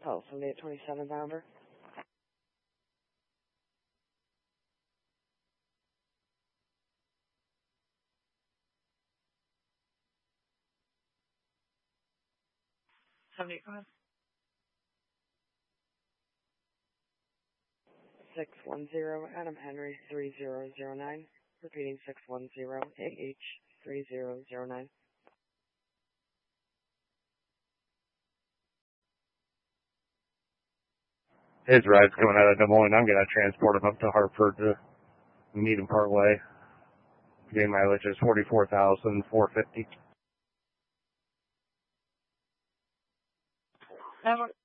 Oh, 7827 pounder. $75. 610 Adam Henry 3009. Repeating 610 AH 3009. His ride's coming out of Des Moines. I'm going to transport him up to Hartford to meet him partway. Gain mileage is 44,450.